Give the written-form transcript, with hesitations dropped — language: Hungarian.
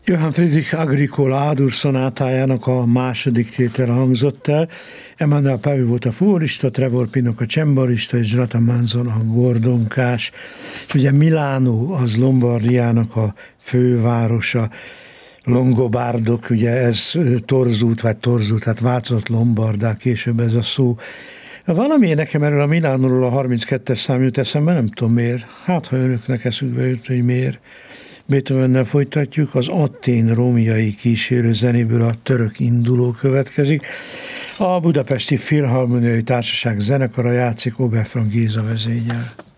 Johann Friedrich Agricola A-dur szonátájának a második tétele hangzott el. Emmanuel Pavé volt a fuvorista, Trevor Pinnock a csembalista, és Jonathan Manson a gordonkás. És ugye Milánó az Lombardiának a fővárosa, Longobárdok, ugye ez torzult, hát változott lombardá később ez a szó. Valami nekem erről a Milánóról a 32-es szám jut eszembe, nem tudom miért. Hát, ha önöknek eszükbe jut, hogy miért. Beethovennel folytatjuk, az Athén rómiai kísérő zenéből a Török induló következik. A Budapesti Filharmoniai Társaság zenekara játszik Oberfrank Géza vezényel.